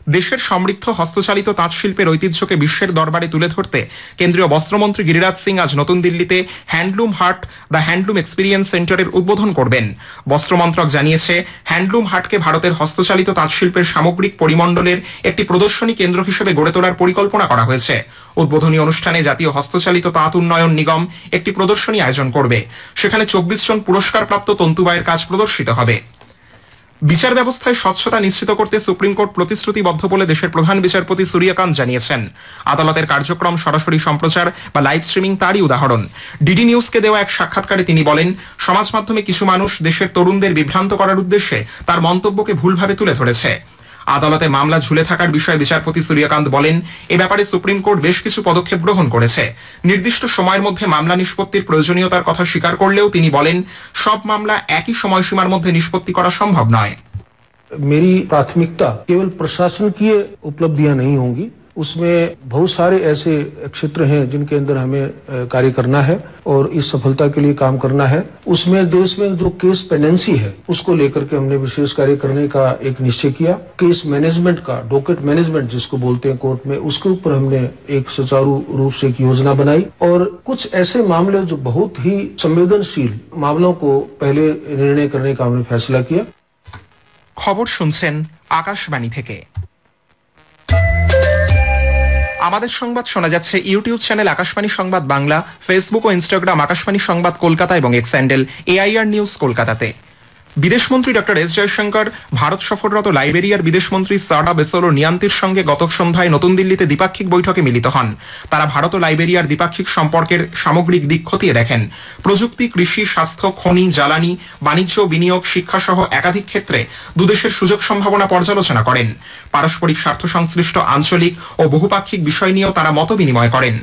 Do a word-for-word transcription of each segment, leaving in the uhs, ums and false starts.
দেশের সমৃদ্ধ হস্তচালিত তাঁত শিল্পের ঐতিহ্যকে বিশ্বের দরবারে তুলে ধরতে কেন্দ্রীয় বস্ত্রমন্ত্রী গিরিরাজ সিং আজ নতুন দিল্লিতে হ্যান্ডলুম হাট দ্য হ্যান্ডলুম এক্সপিরিয়েন্স সেন্টারের উদ্বোধন করবেন। বস্ত্রমন্ত্রক জানিয়েছে, হ্যান্ডলুম হাটকে ভারতের হস্তচালিত তাঁত শিল্পের সামগ্রিক পরিমণ্ডলের একটি প্রদর্শনী কেন্দ্র হিসেবে গড়ে তোলার পরিকল্পনা করা হয়েছে। উদ্বোধনী অনুষ্ঠানে জাতীয় হস্তচালিত তাঁত উন্নয়ন নিগম একটি প্রদর্শনী আয়োজন করবে। সেখানে চব্বিশ জন পুরস্কারপ্রাপ্ত তন্তুবায়ের কাজ প্রদর্শিত হবে। বিচার ব্যবস্থায় স্বচ্ছতা নিশ্চিত করতে সুপ্রিম কোর্ট প্রতিশ্রুতিবদ্ধ বলে দেশের প্রধান বিচারপতি সূর্যকান্ত জানিয়েছেন। আদালতের কার্যক্রম সরাসরি সম্প্রচার বা লাইভ স্ট্রিমিং তারই উদাহরণ। ডিডি নিউজকে দেওয়া এক সাক্ষাৎকারে তিনি বলেন, সমাজ মাধ্যমে কিছু মানুষ দেশের তরুণদের বিভ্রান্ত করার উদ্দেশ্যে তার মন্তব্যকে ভুলভাবে তুলে ধরেছে। আদালতে মামলা ঝুলে থাকার বিষয়ে বিচারপতি সূর্যকান্ত বলেন, এ ব্যাপারে সুপ্রিম কোর্ট বেশ কিছু পদক্ষেপ গ্রহণ করেছে। নির্দিষ্ট সময়ের মধ্যে মামলা নিষ্পত্তির প্রয়োজনীয়তার কথা স্বীকার করলেও তিনি বলেন, সব মামলা একই সময়সীমার মধ্যে নিষ্পত্তি করা সম্ভব নয়। मेरी प्राथमिकता केवल प्रशासनिक उपलब्धियां नहीं होंगी, उसमें बहुत सारे ऐसे क्षेत्र हैं जिनके अंदर हमें कार्य करना है और इस सफलता के लिए काम करना है। उसमें देश में जो केस पेंडेंसी है उसको लेकर के हमने विशेष कार्य करने का एक निश्चय किया। केस मैनेजमेंट का, डॉकेट मैनेजमेंट जिसको बोलते हैं कोर्ट में, उसके ऊपर हमने एक सुचारू रूप से एक योजना बनाई और कुछ ऐसे मामले जो बहुत ही संवेदनशील मामलों को पहले निर्णय करने का हमने फैसला किया। খবর শুনছেন আকাশবাণী থেকে। আমাদের সংবাদ শোনা যাচ্ছে ইউটিউব চ্যানেল আকাশবাণী সংবাদ বাংলা, ফেসবুক ও ইনস্টাগ্রাম আকাশবাণী সংবাদ কলকাতা এবং এক্স হ্যান্ডেল এআইআর নিউজ কলকাতাতে। বিদেশমন্ত্রী ডক্টর এস জয়শঙ্কর ভারত সফররত লাইবেরিয়ার বিদেশমন্ত্রী সারা বেসোলো নিয়ান্তির সঙ্গে গত সন্ধ্যায় নতুন দিল্লিতে দ্বিপাক্ষিক বৈঠকে মিলিত হন। তারা ভারত ও লাইবেরিয়ার দ্বিপাক্ষিক সম্পর্কের সামগ্রিক দিক খতিয়ে দেখেন। প্রযুক্তি, কৃষি, স্বাস্থ্য, খনি, জ্বালানি, বাণিজ্য, বিনিয়োগ, শিক্ষা সহ একাধিক ক্ষেত্রে দুদেশের সুযোগ সম্ভাবনা পর্যালোচনা করেন। পারস্পরিক স্বার্থ সংশ্লিষ্ট আঞ্চলিক ও বহুপাক্ষিক বিষয় নিয়েও তারা মত বিনিময় করেন।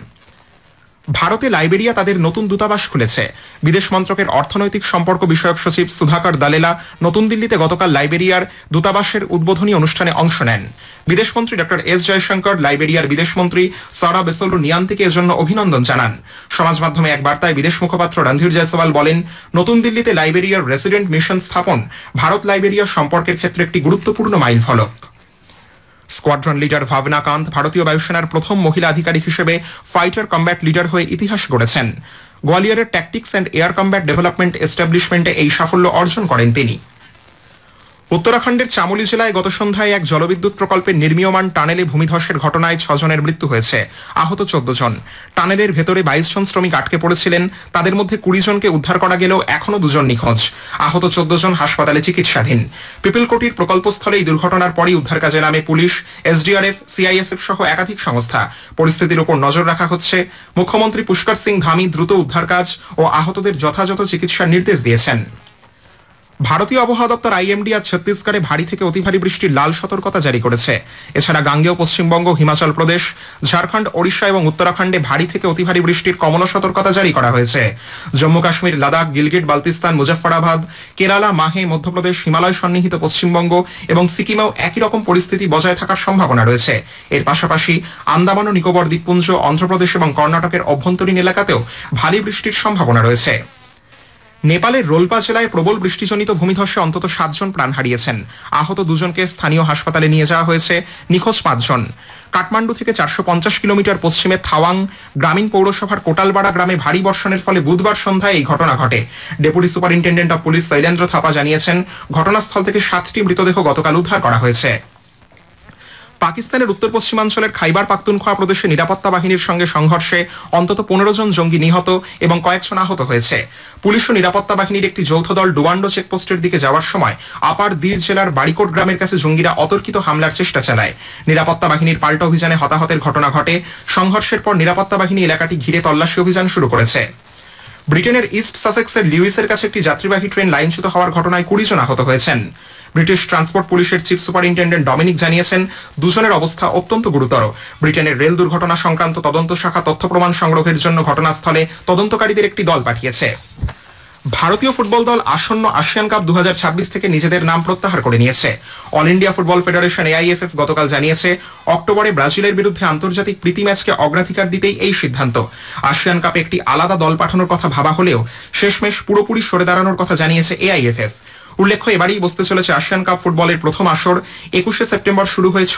ভারতে লাইবেরিয়া তাদের নতুন দূতাবাস খুলেছে। বিদেশ মন্ত্রকের অর্থনৈতিক সম্পর্ক বিষয়ক সচিব সুধাকর দালেলা নতুন দিল্লিতে গতকাল লাইবেরিয়ার দূতাবাসের উদ্বোধনী অনুষ্ঠানে অংশ নেন। বিদেশমন্ত্রী ডক্টর এস জয়শঙ্কর লাইবেরিয়ার বিদেশমন্ত্রী সারা বেসোলো নিয়ান্তিকে এজন্য অভিনন্দন জানান। সমাজ মাধ্যমে এক বার্তায় বিদেশ মুখপাত্র রণধীর জয়সওয়াল বলেন, নতুন দিল্লিতে লাইবেরিয়ার রেসিডেন্ট মিশন স্থাপন ভারত লাইবেরিয়া সম্পর্কের ক্ষেত্রে একটি গুরুত্বপূর্ণ মাইল ফলক। স্কোয়াড্রন লিডার ভাবনা কান্ত ভারতীয় বায়ুসেনার প্রথম মহিলা আধিকারিক হিসেবে ফাইটার কম্ব্যাট লিডার হয়ে ইতিহাস গড়েছেন। গোয়ালিয়রের tactics and air combat development এস্টাবলিশমেন্টে এই সাফল্য অর্জন করেন তিনি। উত্তরাখণ্ডের চামোলি জেলায় গত সন্ধ্যায় এক জলবিদ্যুৎ প্রকল্পের নির্মীয়মান টানেলে ভূমিধসের ঘটনায় ছজনের মৃত্যু হয়েছে, আহত চোদ্দ জন। টানেলের ভেতরে বাইশ জন শ্রমিক আটকে পড়েছিলেন, তাদের মধ্যে কুড়ি জনকে উদ্ধার করা গেলেও এখনো দুজন নিখোঁজ। আহত চোদ্দ জন হাসপাতালে চিকিৎসাধীন। পিপলকোটির প্রকল্পস্থলে এই দুর্ঘটনার পরই উদ্ধার কাজে নামে পুলিশ, এসডিআরএফ, সিআইএসএফ সহ একাধিক সংস্থা। পরিস্থিতির উপর নজর রাখা হচ্ছে। মুখ্যমন্ত্রী পুষ্কর সিং ধামি দ্রুত উদ্ধার কাজ ও আহতদের যথাযথ চিকিৎসার নির্দেশ দিয়েছেন। ভারতীয় আবহাওয়া দপ্তর আইএমডি আজ ছত্তিশগড়ে ভারী থেকে অতি ভারী বৃষ্টির লাল সতর্কতা জারি করেছে। এছাড়া গাঙ্গেয় পশ্চিমবঙ্গ, হিমাচল প্রদেশ, ঝাড়খণ্ড, ওড়িশা এবং উত্তরাখণ্ডে ভারী থেকে অতি ভারী বৃষ্টির কমলা সতর্কতা জারি করা হয়েছে। জম্মু কাশ্মীর, লাদাখ, গিলগিট বালতিস্তান, মুজফফরাবাদ, কেরালা, মাহে, মধ্যপ্রদেশ, হিমালয় সন্নিহিত পশ্চিমবঙ্গ এবং সিকিমেও একই রকম পরিস্থিতি বজায় থাকার সম্ভাবনা রয়েছে। এর পাশাপাশি আন্দামান ও নিকোবর দ্বীপপুঞ্জ, অন্ধ্রপ্রদেশ এবং কর্ণাটকের অভ্যন্তরীণ এলাকাতেও ভারী বৃষ্টির সম্ভাবনা রয়েছে। নেপালের রোলপা জেলায় প্রবল বৃষ্টিজনিত ভূমিধসে অন্তত সাতজন প্রাণ হারিয়েছেন। আহত দুজনকে স্থানীয় হাসপাতালে নিয়ে যাওয়া হয়েছে, নিখোঁজ পাঁচজন। কাঠমান্ডু থেকে চারশো পঞ্চাশ কিলোমিটার পশ্চিমে থাওয়াং গ্রামীণ পৌরসভার কোটালবাড়া গ্রামে ভারী বর্ষণের ফলে বুধবার সন্ধ্যায় এই ঘটনা ঘটে। Deputy superintendent of police Shailendra Thapa জানিয়েছেন, ঘটনাস্থল থেকে সাতটি মৃতদেহ গতকাল উদ্ধার করা হয়েছে। পাকিস্তানের উত্তর পশ্চিমাঞ্চলের খাইবার পাখতুনখোয়া প্রদেশে নিরাপত্তা বাহিনীর সঙ্গে সংঘর্ষে অন্তত পনেরো জন জঙ্গি নিহত এবং কয়েকজন আহত হয়েছে। পুলিশ ও নিরাপত্তা বাহিনীর একটি যৌথ দল ডুবান্ডো চেকপোস্টের দিকে যাওয়ার সময় আপার দীর জেলার বাড়িকোট গ্রামের কাছে জঙ্গিরা অতর্কিত হামলার চেষ্টা চালায়। নিরাপত্তা বাহিনীর পাল্টা অভিযানে হতাহতের ঘটনা ঘটে। সংঘর্ষের পর নিরাপত্তা বাহিনী এলাকাটি ঘিরে তল্লাশি অভিযান শুরু করেছে। ব্রিটেনের ইস্ট সাসেক্সের লিউইসের কাছে একটি যাত্রীবাহী ট্রেন লাইনচ্যুত হওয়ার ঘটনায় কুড়ি জন আহত হয়েছেন। ব্রিটিশ ট্রান্সপোর্ট পুলিশের চিফ সুপারিনটেন্ডেন্ট ডমিনিক জানিয়েছেন, দুজনের অবস্থা অত্যন্ত গুরুতর। ব্রিটেনের রেল দুর্ঘটনা সংক্রান্ত তদন্ত শাখা তথ্য প্রমাণ সংগ্রহের জন্য ঘটনাস্থলে তদন্তকারীদের একটি দল পাঠিয়েছে। ভারতীয় ফুটবল দল আসন্ন আসিয়ান কাপ দু হাজার ছাব্বিশ থেকে নিজেদের নাম প্রত্যাহার করে নিয়েছে। All India football federation AIFF গতকাল জানিয়েছে, অক্টোবরে ব্রাজিলের বিরুদ্ধে আন্তর্জাতিক প্রীতি ম্যাচকে অগ্রাধিকার দিতেই এই সিদ্ধান্ত। আসিয়ান কাপে একটি আলাদা দল পাঠানোর কথা ভাবা হলেও শেষমেশ পুরোপুরি সরে দাঁড়ানোর কথা জানিয়েছে এআইএফএফ। উল্লেখ্য, এবারেই বসতে চলেছে আসিয়ান কাপ ফুটবলের প্রথম আসর। একুশে সেপ্টেম্বর শুরু হয়ে